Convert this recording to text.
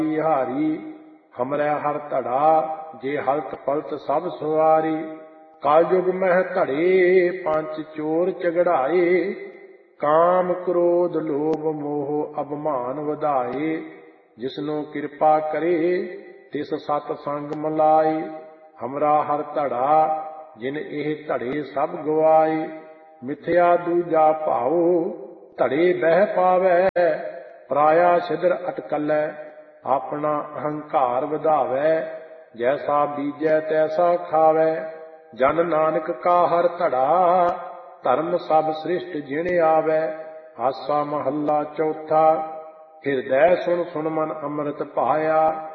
ਹਾਰੀ ਹਮਰੈ ਹਰ ਧੜਾ ਜੇ ਹਲਤ ਪਲਤ ਸਭ ਸਵਾਰੀ। ਕਲਯੁਗ ਮਹਿ ਧੜੇ ਪੰਚ ਚੋਰ ਝਗੜਾਏ ਕਾਮ ਕ੍ਰੋਧ ਲੋਭ ਮੋਹ ਅਭਿਮਾਨ ਵਧਾਏ। ਜਿਸਨੂੰ ਕਿਰਪਾ ਕਰੇ ਤਿਸ ਸਤ ਸੰਗ ਮਲਾਏ ਹਮਰਾ ਹਰ ਧੜਾ ਜਿਨ ਇਹ ਧੜੇ ਸਭ ਗਵਾਏ। ਮਿਥਿਆ ਦੂਜਾ ਭਾਉ ਧੜੇ ਬਹਿ ਪਾਵੈ ਪਰਾਇਆ ਛਿਦਰ ਅਟਕਲੈ ਆਪਣਾ ਅਹੰਕਾਰ ਵਧਾਵੈ। ਜੈਸਾ ਬੀਜੈ ਤੈਸਾ ਖਾਵੈ ਜਨ ਨਾਨਕ ਕਾ ਹਰ ਧੜਾ ਧਰਮ ਸਭ ਸ੍ਰਿਸ਼ਟ ਜਿਣ ਆਵੈ। ਆਸਾ ਮਹੱਲਾ ਚੌਥਾ। ਹਿਰਦੈ ਸੁਣ ਸੁਣ ਮਨ ਅੰਮ੍ਰਿਤ ਪਾਇਆ